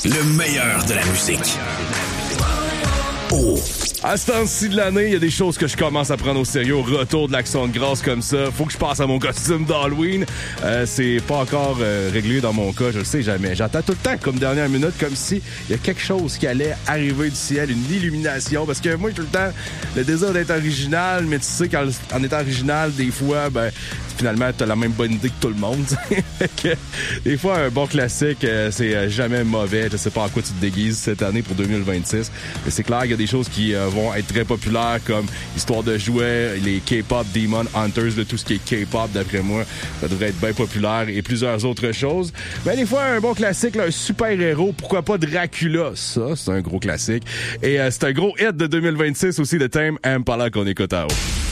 Le meilleur de la musique. Oh. À ce temps-ci de l'année, il y a des choses que je commence à prendre au sérieux. Au retour de l'Action de grâce comme ça, faut que je passe à mon costume d'Halloween. C'est pas encore réglé dans mon cas, je le sais jamais. J'attends tout le temps comme dernière minute, comme si il y a quelque chose qui allait arriver du ciel, une illumination. Parce que moi, j'ai tout le temps le désir d'être original, mais tu sais qu'en étant original, des fois, finalement, t'as la même bonne idée que tout le monde. Des fois, un bon classique, c'est jamais mauvais. Je sais pas en quoi tu te déguises cette année pour 2026. Mais c'est clair qu'il y a des choses qui vont être très populaires, comme Histoire de jouets, les K-pop Demon Hunters, de tout ce qui est K-pop, d'après moi. Ça devrait être bien populaire et plusieurs autres choses. Mais des fois, un bon classique, là, un super-héros, pourquoi pas Dracula? Ça, c'est un gros classique. Et c'est un gros hit de 2026 aussi, de Tame Impala qu'on écoute à haut.